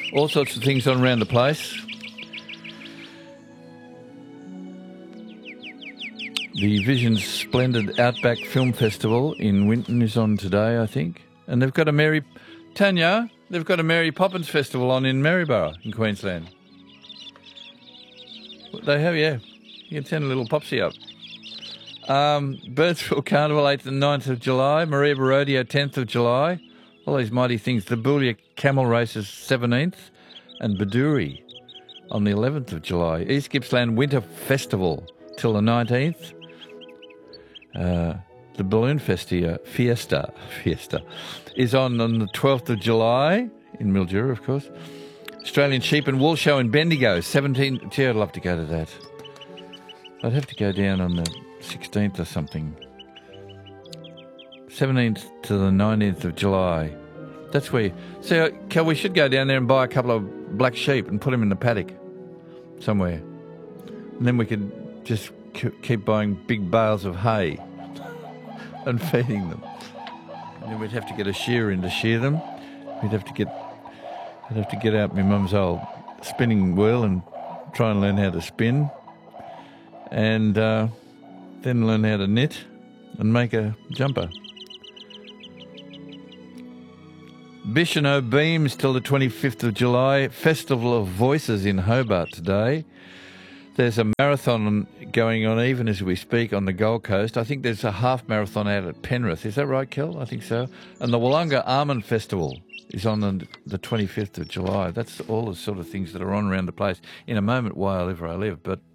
All sorts of things on around the place. The Vision's Splendid Outback Film Festival in Winton is on today, I think. And they've got a Mary Poppins Festival on in Maryborough in Queensland. They have, yeah. You can send a little popsy up. Birdsville Carnival, 8th and 9th of July. Mareeba Rodeo, 10th of July. All these mighty things. The Boulia Camel Races, 17th. And Baduri on the 11th of July. East Gippsland Winter Festival till the 19th. The Balloon Fiesta is on the 12th of July in Mildura, of course. Australian Sheep and Wool Show in Bendigo, 17th. Gee, I'd love to go to that. I'd have to go down on the 16th or something. 17th to the 19th of July. That's where... So, Kel, we should go down there and buy a couple of black sheep and put them in the paddock somewhere. And then we could just keep buying big bales of hay and feeding them. And then we'd have to get a shearer in to shear them. I'd have to get out my mum's old spinning wheel and try and learn how to spin. And then learn how to knit and make a jumper. Bicheno Beams till the 25th of July. Festival of Voices in Hobart today. There's a marathon going on even as we speak on the Gold Coast. I think there's a half marathon out at Penrith. Is that right, Kel? I think so. And the Wollonga Almond Festival is on the 25th of July. That's all the sort of things that are on around the place. In a moment, while ever I live. But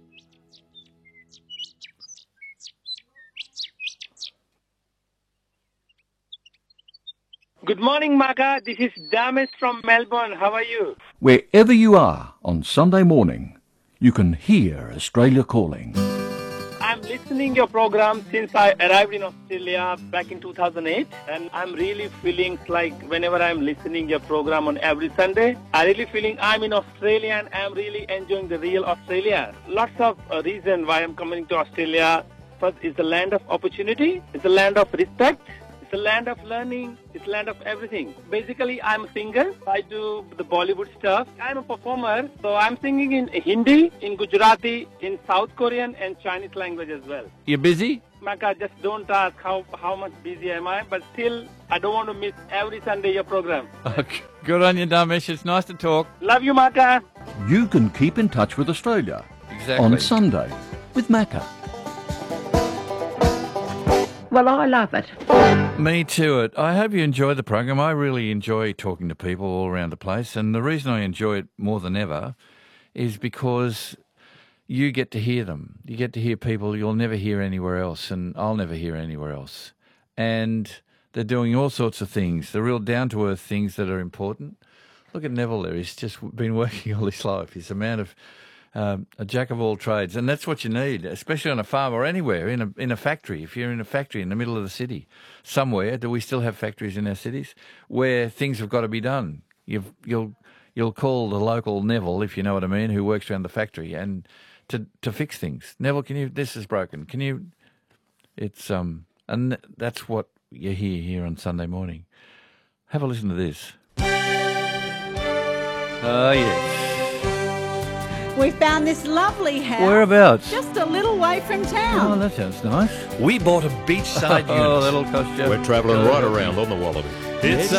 good morning, Maka. This is Damis from Melbourne. How are you? Wherever you are on Sunday morning, you can hear Australia calling. I'm listening your program since I arrived in Australia back in 2008, and I'm really feeling like whenever I'm listening your program on every Sunday, I really feeling I'm in Australia and I'm really enjoying the real Australia. Lots of reason why I'm coming to Australia. First, it's the land of opportunity. It's the land of respect. It's a land of learning. It's a land of everything. Basically, I'm a singer. I do the Bollywood stuff. I'm a performer. So I'm singing in Hindi, in Gujarati, in South Korean and Chinese language as well. you're busy? Maka, just don't ask how much busy am I. But still, I don't want to miss every Sunday your program. Okay. Good on you, Damesh. It's nice to talk. Love you, Maka. You can keep in touch with Australia Exactly. on Sunday with Macca. Well, I love it. Me too. I hope you enjoy the program. I really enjoy talking to people all around the place. And the reason I enjoy it more than ever is because you get to hear them. You get to hear people you'll never hear anywhere else, and I'll never hear anywhere else. And they're doing all sorts of things, the real down-to-earth things that are important. Look at Neville there. He's just been working all his life. He's a man of... a jack of all trades, and that's what you need, especially on a farm or anywhere, in a factory. If you're in a factory in the middle of the city, somewhere, do we still have factories in our cities where things have got to be done? You'll call the local Neville, if you know what I mean, who works around the factory, and to fix things. Neville, this is broken. Can you? It's and that's what you hear here on Sunday morning. Have a listen to this. Oh yes. We found this lovely house. Whereabouts? Just a little way from town. Oh, that sounds nice. We bought a beachside unit. Oh, that'll cost you. We're travelling right around on the Wallaby. It's